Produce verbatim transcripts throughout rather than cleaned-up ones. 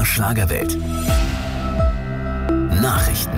der Schlagerwelt. Nachrichten.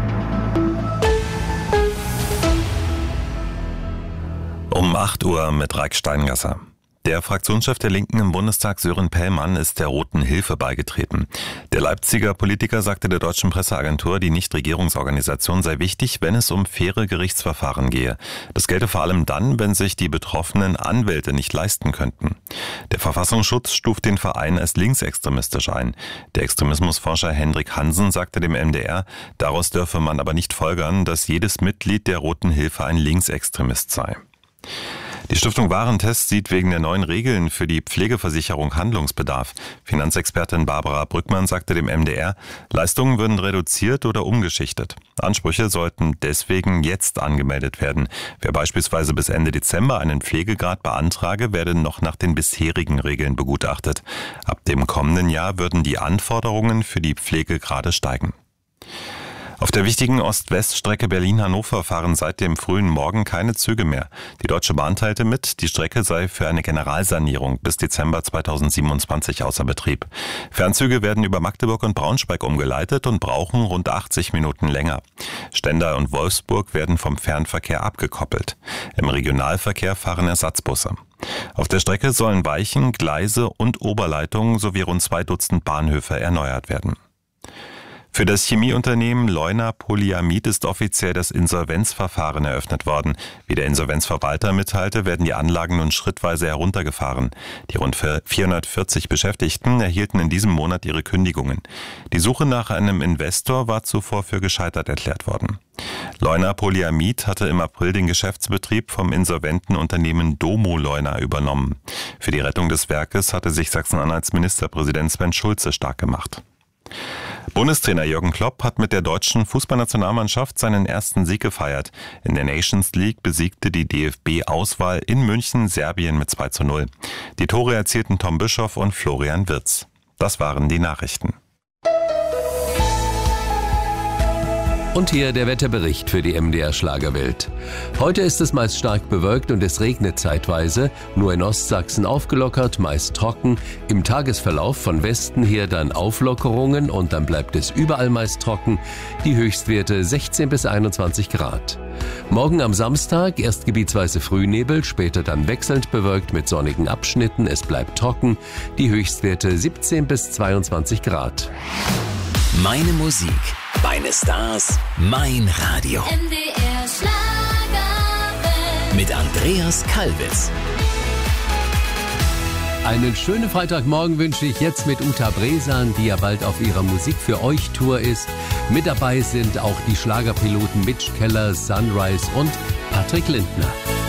Um acht Uhr mit Raik Steingasser. Der Fraktionschef der Linken im Bundestag, Sören Pellmann, ist der Roten Hilfe beigetreten. Der Leipziger Politiker sagte der deutschen Presseagentur, die Nichtregierungsorganisation sei wichtig, wenn es um faire Gerichtsverfahren gehe. Das gelte vor allem dann, wenn sich die betroffenen Anwälte nicht leisten könnten. Der Verfassungsschutz stuft den Verein als linksextremistisch ein. Der Extremismusforscher Hendrik Hansen sagte dem M D R, daraus dürfe man aber nicht folgern, dass jedes Mitglied der Roten Hilfe ein Linksextremist sei. Die Stiftung Warentest sieht wegen der neuen Regeln für die Pflegeversicherung Handlungsbedarf. Finanzexpertin Barbara Brückmann sagte dem M D R, Leistungen würden reduziert oder umgeschichtet. Ansprüche sollten deswegen jetzt angemeldet werden. Wer beispielsweise bis Ende Dezember einen Pflegegrad beantrage, werde noch nach den bisherigen Regeln begutachtet. Ab dem kommenden Jahr würden die Anforderungen für die Pflegegrade steigen. Auf der wichtigen Ost-West-Strecke Berlin-Hannover fahren seit dem frühen Morgen keine Züge mehr. Die Deutsche Bahn teilte mit, die Strecke sei für eine Generalsanierung bis Dezember zweitausendsiebenundzwanzig außer Betrieb. Fernzüge werden über Magdeburg und Braunschweig umgeleitet und brauchen rund achtzig Minuten länger. Stendal und Wolfsburg werden vom Fernverkehr abgekoppelt. Im Regionalverkehr fahren Ersatzbusse. Auf der Strecke sollen Weichen, Gleise und Oberleitungen sowie rund zwei Dutzend Bahnhöfe erneuert werden. Für das Chemieunternehmen Leuna Polyamid ist offiziell das Insolvenzverfahren eröffnet worden. Wie der Insolvenzverwalter mitteilte, werden die Anlagen nun schrittweise heruntergefahren. Die rund vierhundertvierzig Beschäftigten erhielten in diesem Monat ihre Kündigungen. Die Suche nach einem Investor war zuvor für gescheitert erklärt worden. Leuna Polyamid hatte im April den Geschäftsbetrieb vom insolventen Unternehmen Domo Leuna übernommen. Für die Rettung des Werkes hatte sich Sachsen-Anhalts Ministerpräsident Sven Schulze stark gemacht. Bundestrainer Jürgen Klopp hat mit der deutschen Fußballnationalmannschaft seinen ersten Sieg gefeiert. In der Nations League besiegte die D F B-Auswahl in München Serbien mit zwei zu null. Die Tore erzielten Tom Bischoff und Florian Wirtz. Das waren die Nachrichten. Und hier der Wetterbericht für die M D R Schlagerwelt. Heute ist es meist stark bewölkt und es regnet zeitweise, nur in Ostsachsen aufgelockert, meist trocken. Im Tagesverlauf von Westen her dann Auflockerungen und dann bleibt es überall meist trocken. Die Höchstwerte sechzehn bis einundzwanzig Grad. Morgen am Samstag erst gebietsweise Frühnebel, später dann wechselnd bewölkt mit sonnigen Abschnitten. Es bleibt trocken. Die Höchstwerte siebzehn bis zweiundzwanzig Grad. Meine Musik, meine Stars, mein Radio. M D R Schlagerwelt. Mit Andreas Kalbitz. Einen schönen Freitagmorgen wünsche ich jetzt mit Uta Bresan, die ja bald auf ihrer Musik für euch Tour ist. Mit dabei sind auch die Schlagerpiloten Mitch Keller, Sunrise und Patrick Lindner.